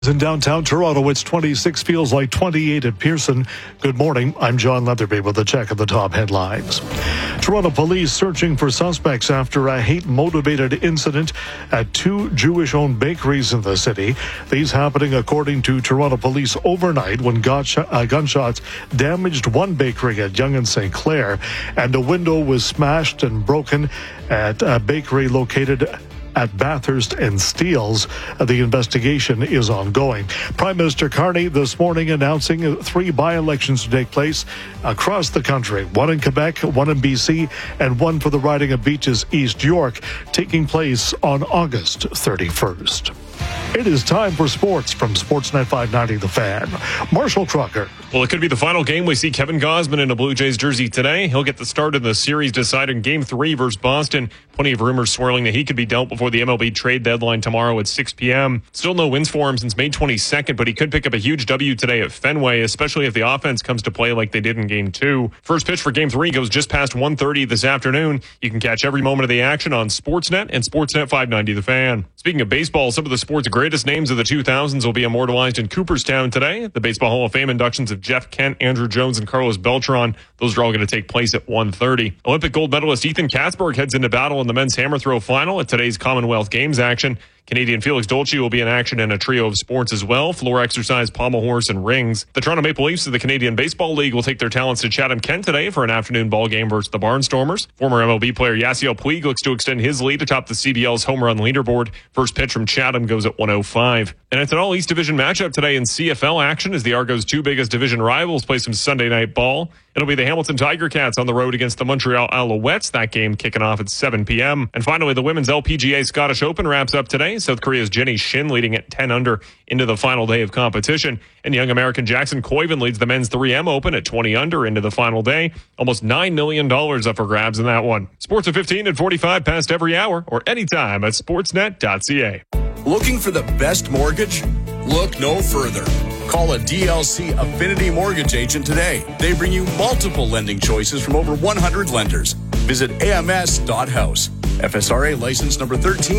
In downtown Toronto, it's 26, feels like 28 at Pearson. Good morning. I'm John Leatherby with a check of the top headlines. Toronto police searching for suspects after a hate-motivated incident at two Jewish-owned bakeries in the city. These happening according to Toronto police overnight when gunshots damaged one bakery at Yonge and St. Clair, and a window was smashed and broken at a bakery located at Bathurst and Steeles. The investigation is ongoing. Prime Minister Carney this morning announcing 3 by-elections to take place across the country. One in Quebec, one in BC, and one for the riding of Beaches East York, taking place on August 31st. It is time for sports from Sportsnet 590 The Fan. Marshall Crocker. Well, it could be the final game. We see Kevin Gausman in a Blue Jays jersey today. He'll get the start in the series deciding Game 3 versus Boston. Plenty of rumors swirling that he could be dealt before the MLB trade deadline tomorrow at 6 p.m. Still no wins for him since May 22nd, but he could pick up a huge W today at Fenway, especially if the offense comes to play like they did in Game 2. First pitch for Game 3 goes just past 1:30 this afternoon. You can catch every moment of the action on Sportsnet and Sportsnet 590 The Fan. Speaking of baseball, some of the sport's greatest names of the 2000s will be immortalized in Cooperstown today. The Baseball Hall of Fame inductions of Jeff Kent, Andrew Jones, and Carlos Beltran. Those are all going to take place at 1:30. Olympic gold medalist Ethan Katzberg heads into battle in the men's hammer throw final at today's Commonwealth Games action. Canadian Felix Dolce will be in action in a trio of sports as well: floor exercise, pommel horse, and rings. The Toronto Maple Leafs of the Canadian Baseball League will take their talents to Chatham-Kent today for an afternoon ball game versus the Barnstormers. Former MLB player Yasiel Puig looks to extend his lead atop the CBL's home run leaderboard. First pitch from Chatham goes at 1:05. And it's an all-East Division matchup today in CFL action as the Argos' two biggest division rivals play some Sunday night ball. It'll be the Hamilton Tiger Cats on the road against the Montreal Alouettes. That game kicking off at 7 p.m. And finally, the Women's LPGA Scottish Open wraps up today. South Korea's Jenny Shin leading at 10 under into the final day of competition. And young American Jackson Koiven leads the Men's 3M Open at 20 under into the final day. Almost $9 million up for grabs in that one. Sports at 15 and 45 past every hour or anytime at sportsnet.ca. Looking for the best mortgage? Look no further. Call a DLC Affinity Mortgage agent today. They bring you multiple lending choices from over 100 lenders. Visit ams.house. FSRA license number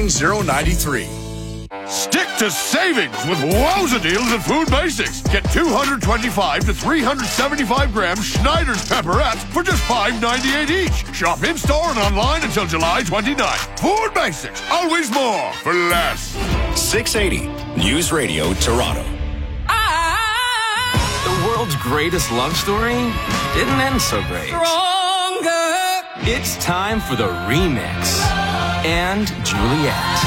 13093. Stick to savings with wowza deals at Food Basics. Get 225 to 375 gram Schneider's pepperettes for just $5.98 each. Shop in-store and online until July 29th. Food Basics, always more for less. 680 News Radio Toronto. The world's greatest love story didn't end so great. Stronger. It's time for the remix. And Juliet.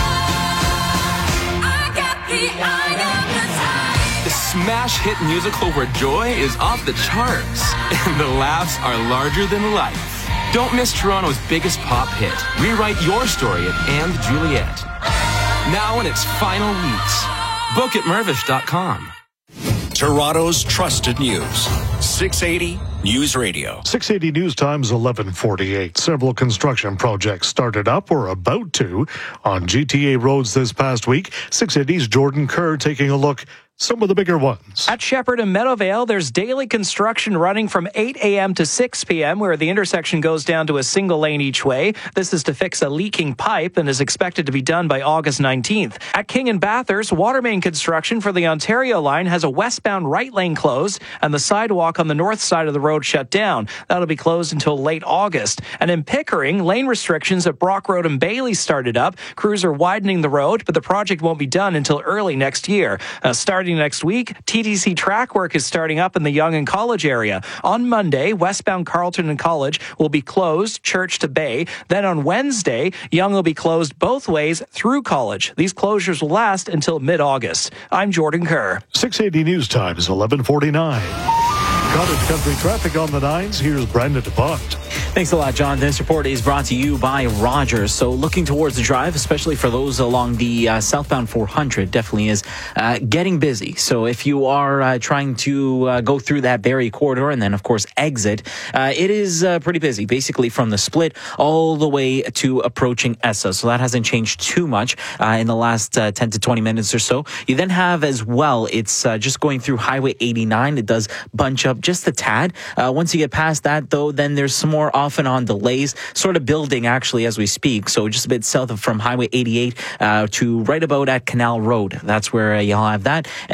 The smash hit musical where joy is off the charts and the laughs are larger than life. Don't miss Toronto's biggest pop hit. Rewrite your story at And Juliet. Now in its final weeks. Book at Mirvish.com. Toronto's trusted news. 680 News Radio. 680 News Times 11:48. Several construction projects started up or about to on GTA roads this past week. 680's Jordan Kerr taking a look. Some of the bigger ones. At Shepherd and Meadowvale, there's daily construction running from 8 a.m. to 6 p.m., where the intersection goes down to a single lane each way. This is to fix a leaking pipe and is expected to be done by August 19th. At King and Bathurst, water main construction for the Ontario line has a westbound right lane closed and the sidewalk on the north side of the road shut down. That'll be closed until late August. And in Pickering, lane restrictions at Brock Road and Bailey started up. Crews are widening the road, but the project won't be done until early next year. Starting next week, TTC track work is starting up in the Yonge and College area. On Monday, westbound Carleton and College will be closed, Church to Bay. Then on Wednesday, Yonge will be closed both ways through College. These closures will last until mid-August. I'm Jordan Kerr. 680 News Times 11:49. Cottage Country traffic on the 9s. Here's Brandon DuPont. Thanks a lot, John. This report is brought to you by Rogers. So looking towards the drive, especially for those along the southbound 400, definitely is getting busy. So if you are trying to go through that Barrie corridor and then, of course, exit, it is pretty busy, basically from the split all the way to approaching ESSA. So that hasn't changed too much in the last 10 to 20 minutes or so. You then have as well, it's just going through Highway 89. It does bunch up just a tad. Once you get past that, though, then there's some more more often on delays, sort of building actually as we speak. So just a bit south of from Highway 88 to right about at Canal Road. That's where you'll have that.